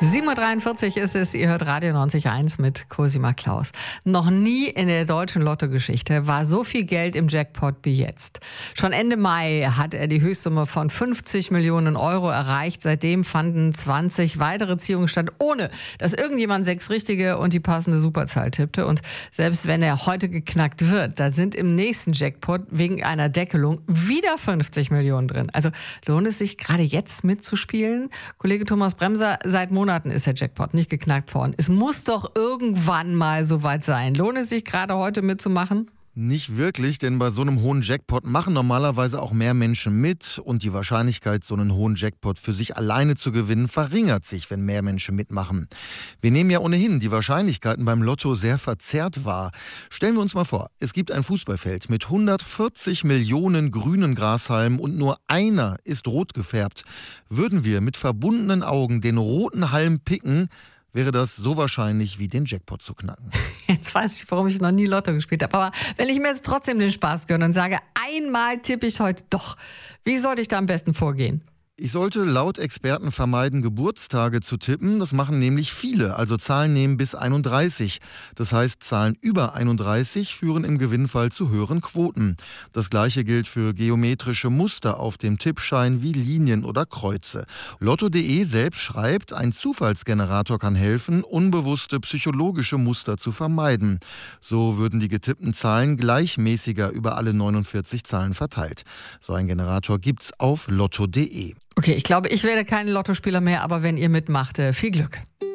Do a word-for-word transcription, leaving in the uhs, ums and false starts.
sieben Uhr dreiundvierzig ist es, ihr hört Radio neunzig Komma eins mit Cosima Klaus. Noch nie in der deutschen Lottogeschichte war so viel Geld im Jackpot wie jetzt. Schon Ende Mai hat er die Höchstsumme von fünfzig Millionen Euro erreicht. Seitdem fanden zwanzig weitere Ziehungen statt, ohne dass irgendjemand sechs richtige und die passende Superzahl tippte. Und selbst wenn er heute geknackt wird, da sind im nächsten Jackpot wegen einer Deckelung wieder fünfzig Millionen drin. Also lohnt es sich gerade jetzt mitzuspielen? Kollege Thomas Bremser, seit Monaten ist der Jackpot nicht geknackt worden. Es muss doch irgendwann mal soweit sein. Lohnt es sich gerade heute mitzumachen? Nicht wirklich, denn bei so einem hohen Jackpot machen normalerweise auch mehr Menschen mit und die Wahrscheinlichkeit, so einen hohen Jackpot für sich alleine zu gewinnen, verringert sich, wenn mehr Menschen mitmachen. Wir nehmen ja ohnehin die Wahrscheinlichkeiten beim Lotto sehr verzerrt wahr. Stellen wir uns mal vor, es gibt ein Fußballfeld mit hundertvierzig Millionen grünen Grashalmen und nur einer ist rot gefärbt. Würden wir mit verbundenen Augen den roten Halm picken, wäre das so wahrscheinlich wie den Jackpot zu knacken. Jetzt weiß ich, warum ich noch nie Lotto gespielt habe. Aber wenn ich mir jetzt trotzdem den Spaß gönne und sage, einmal tippe ich heute doch, wie sollte ich da am besten vorgehen? Ich sollte laut Experten vermeiden, Geburtstage zu tippen. Das machen nämlich viele, also Zahlen nehmen bis einunddreißig. Das heißt, Zahlen über einunddreißig führen im Gewinnfall zu höheren Quoten. Das Gleiche gilt für geometrische Muster auf dem Tippschein wie Linien oder Kreuze. Lotto punkt de selbst schreibt, ein Zufallsgenerator kann helfen, unbewusste psychologische Muster zu vermeiden. So würden die getippten Zahlen gleichmäßiger über alle neunundvierzig Zahlen verteilt. So ein Generator gibt's auf Lotto punkt de. Okay, ich glaube, ich werde kein Lottospieler mehr, aber wenn ihr mitmacht, viel Glück.